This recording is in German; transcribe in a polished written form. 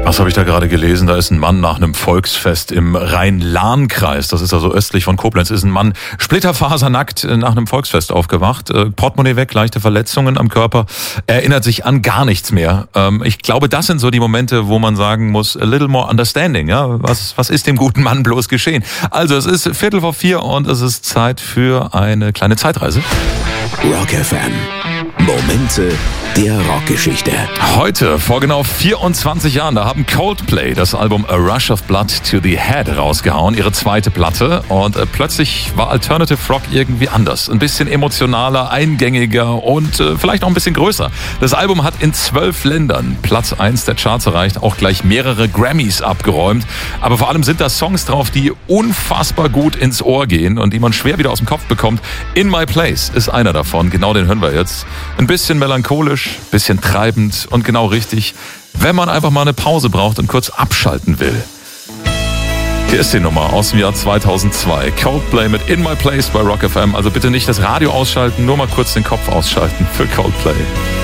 Was habe ich da gerade gelesen? Da ist ein Mann nach einem Volksfest im Rhein-Lahn-Kreis, das ist also östlich von Koblenz, ist ein Mann splitterfasernackt nach einem Volksfest aufgewacht. Portemonnaie weg, leichte Verletzungen am Körper, erinnert sich an gar nichts mehr. Ich glaube, das sind so die Momente, wo man sagen muss, a little more understanding. Ja? Was ist dem guten Mann bloß geschehen? Also es ist 3:45 und es ist Zeit für eine kleine Zeitreise. Rock FM. Momente der Rockgeschichte. Heute, vor genau 24 Jahren, da haben Coldplay das Album A Rush of Blood to the Head rausgehauen, ihre zweite Platte. Und plötzlich war Alternative Rock irgendwie anders. Ein bisschen emotionaler, eingängiger und vielleicht auch ein bisschen größer. Das Album hat in 12 Ländern Platz 1 der Charts erreicht, auch gleich mehrere Grammys abgeräumt. Aber vor allem sind da Songs drauf, die unfassbar gut ins Ohr gehen und die man schwer wieder aus dem Kopf bekommt. In My Place ist einer davon, genau den hören wir jetzt. Ein bisschen melancholisch, bisschen treibend und genau richtig, wenn man einfach mal eine Pause braucht und kurz abschalten will. Hier ist die Nummer aus dem Jahr 2002. Coldplay mit In My Place bei Rock FM. Also bitte nicht das Radio ausschalten, nur mal kurz den Kopf ausschalten für Coldplay.